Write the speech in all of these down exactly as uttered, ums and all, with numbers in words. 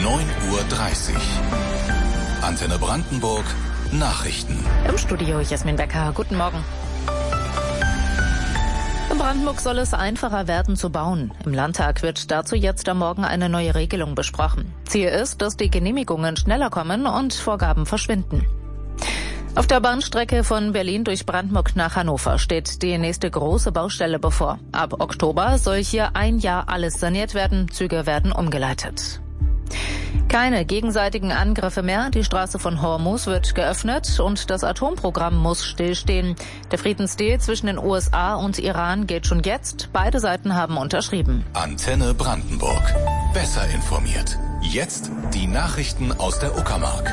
neun Uhr dreißig. Antenne Brandenburg, Nachrichten. Im Studio Jasmin Becker, guten Morgen. In Brandenburg soll es einfacher werden zu bauen. Im Landtag wird dazu jetzt am Morgen eine neue Regelung besprochen. Ziel ist, dass die Genehmigungen schneller kommen und Vorgaben verschwinden. Auf der Bahnstrecke von Berlin durch Brandenburg nach Hannover steht die nächste große Baustelle bevor. Ab Oktober soll hier ein Jahr alles saniert werden, Züge werden umgeleitet. Keine gegenseitigen Angriffe mehr. Die Straße von Hormuz wird geöffnet und das Atomprogramm muss stillstehen. Der Friedensdeal zwischen den U S A und Iran gilt schon jetzt. Beide Seiten haben unterschrieben. Antenne Brandenburg. Besser informiert. Jetzt die Nachrichten aus der Uckermark.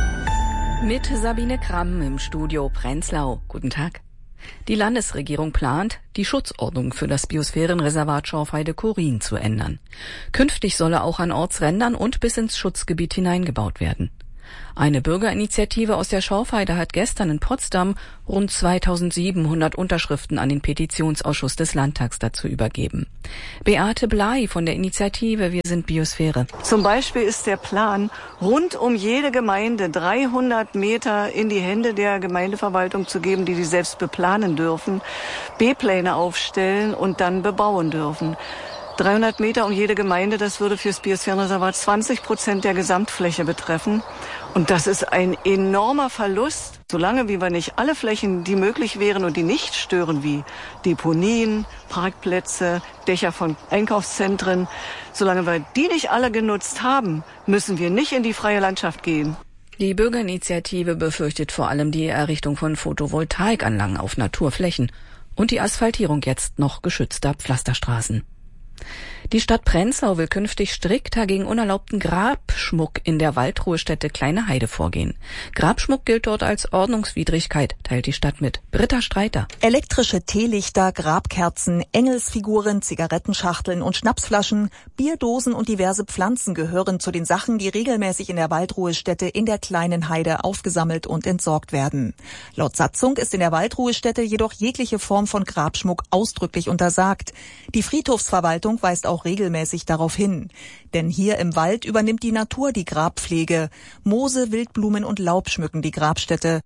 Mit Sabine Kramm im Studio Prenzlau. Guten Tag. Die Landesregierung plant, die Schutzordnung für das Biosphärenreservat Schorfheide-Chorin zu ändern. Künftig solle auch an Ortsrändern und bis ins Schutzgebiet hineingebaut werden. Eine Bürgerinitiative aus der Schorfheide hat gestern in Potsdam rund zweitausendsiebenhundert Unterschriften an den Petitionsausschuss des Landtags dazu übergeben. Beate Blei von der Initiative Wir sind Biosphäre. Zum Beispiel ist der Plan, rund um jede Gemeinde dreihundert Meter in die Hände der Gemeindeverwaltung zu geben, die die selbst beplanen dürfen, B-Pläne aufstellen und dann bebauen dürfen. dreihundert Meter um jede Gemeinde, das würde fürs Biosphärenreservat zwanzig Prozent der Gesamtfläche betreffen. Und das ist ein enormer Verlust. Solange wie wir nicht alle Flächen, die möglich wären und die nicht stören, wie Deponien, Parkplätze, Dächer von Einkaufszentren, solange wir die nicht alle genutzt haben, müssen wir nicht in die freie Landschaft gehen. Die Bürgerinitiative befürchtet vor allem die Errichtung von Photovoltaikanlagen auf Naturflächen und die Asphaltierung jetzt noch geschützter Pflasterstraßen. Die Stadt Prenzlau will künftig strikter gegen unerlaubten Grabschmuck in der Waldruhestätte Kleine Heide vorgehen. Grabschmuck gilt dort als Ordnungswidrigkeit, teilt die Stadt mit. Britta Streiter. Elektrische Teelichter, Grabkerzen, Engelsfiguren, Zigarettenschachteln und Schnapsflaschen, Bierdosen und diverse Pflanzen gehören zu den Sachen, die regelmäßig in der Waldruhestätte in der Kleinen Heide aufgesammelt und entsorgt werden. Laut Satzung ist in der Waldruhestätte jedoch jegliche Form von Grabschmuck ausdrücklich untersagt. Die Friedhofsverwaltung weist auch regelmäßig darauf hin. Denn hier im Wald übernimmt die Natur die Grabpflege. Moose, Wildblumen und Laub schmücken die Grabstätte.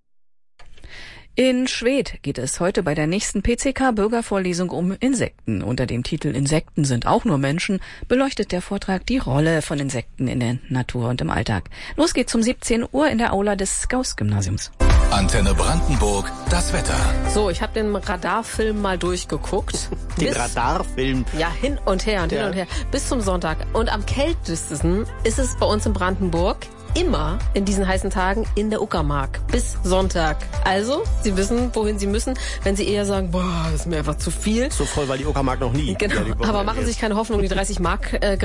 In Schwedt geht es heute bei der nächsten P C K-Bürgervorlesung um Insekten. Unter dem Titel Insekten sind auch nur Menschen beleuchtet der Vortrag die Rolle von Insekten in der Natur und im Alltag. Los geht's um siebzehn Uhr in der Aula des Gauß-Gymnasiums. Antenne Brandenburg, das Wetter. So, ich habe den Radarfilm mal durchgeguckt. Den bis, Radarfilm? Ja, hin und her und ja. hin und her. Bis zum Sonntag. Und am kältesten ist es bei uns in Brandenburg immer in diesen heißen Tagen in der Uckermark. Bis Sonntag. Also, Sie wissen, wohin Sie müssen. Wenn Sie eher sagen, boah, das ist mir einfach zu viel. So voll war die Uckermark noch nie. Genau, ja, aber machen Sie sich keine Hoffnung, die dreißig Mark, äh,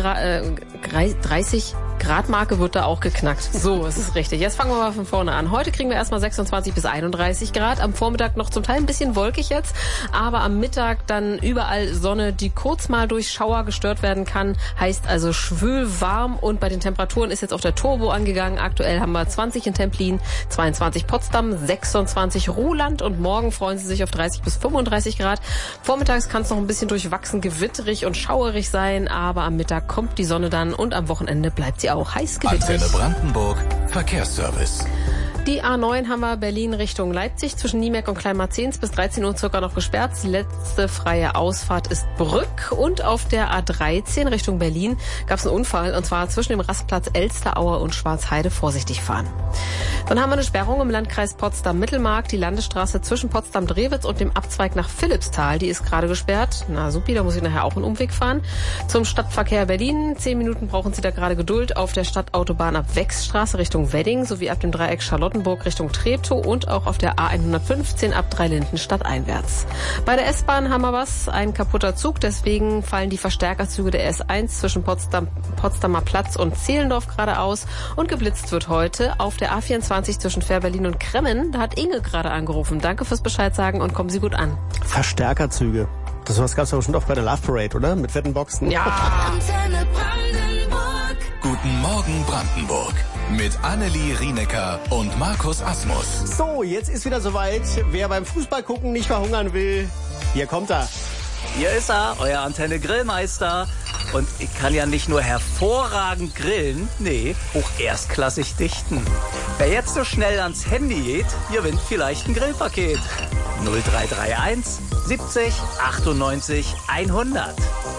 dreißig Grad Marke wird da auch geknackt. So, es ist richtig. Jetzt fangen wir mal von vorne an. Heute kriegen wir erstmal sechsundzwanzig bis einunddreißig Grad. Am Vormittag noch zum Teil ein bisschen wolkig jetzt. Aber am Mittag dann überall Sonne, die kurz mal durch Schauer gestört werden kann. Heißt also schwül warm und bei den Temperaturen ist jetzt auch der Turbo angegangen. Aktuell haben wir zwanzig in Templin, zweiundzwanzig Potsdam, sechsundzwanzig Ruhland und morgen freuen Sie sich auf dreißig bis fünfunddreißig Grad. Vormittags kann es noch ein bisschen durchwachsen, gewitterig und schauerig sein, aber am Mittag kommt die Sonne dann und am Wochenende bleibt sie auch heiß gewitterig. Antenne Brandenburg, Verkehrsservice. Die A neun haben wir Berlin Richtung Leipzig zwischen Niemeck und Kleinmarzens bis dreizehn Uhr circa noch gesperrt. Die letzte freie Ausfahrt ist Brück. Und auf der A dreizehn Richtung Berlin gab es einen Unfall und zwar zwischen dem Rastplatz Elsteraue und Schwarzheide. Vorsichtig fahren. Dann haben wir eine Sperrung im Landkreis Potsdam-Mittelmark. Die Landesstraße zwischen Potsdam-Drewitz und dem Abzweig nach Philippsthal, die ist gerade gesperrt. Na supi, da muss ich nachher auch einen Umweg fahren. Zum Stadtverkehr Berlin. Zehn Minuten brauchen Sie da gerade Geduld auf der Stadtautobahn ab Wechsstraße Richtung Wedding sowie ab dem Dreieck Charlottenburg Richtung Treptow und auch auf der A hundertfünfzehn ab Dreilinden stadteinwärts. Bei der S-Bahn haben wir was, ein kaputter Zug, deswegen fallen die Verstärkerzüge der S eins zwischen Potsdam, Potsdamer Platz und Zehlendorf geradeaus und geblitzt wird heute auf der A vierundzwanzig zwischen Fährberlin und Kremmen. Da hat Inge gerade angerufen. Danke fürs Bescheid sagen und kommen Sie gut an. Verstärkerzüge. Das was gab's ja schon oft bei der Love Parade, oder? Mit fetten Boxen. Ja. Antenne Brandenburg. Guten Morgen Brandenburg. Mit Annelie Rienecker und Markus Asmus. So, jetzt ist wieder soweit. Wer beim Fußball gucken nicht verhungern will, hier kommt er. Hier ist er, euer Antenne Grillmeister. Und ich kann ja nicht nur hervorragend grillen, nee, auch erstklassig dichten. Wer jetzt so schnell ans Handy geht, gewinnt vielleicht ein Grillpaket. null drei drei eins siebzig achtundneunzig hundert.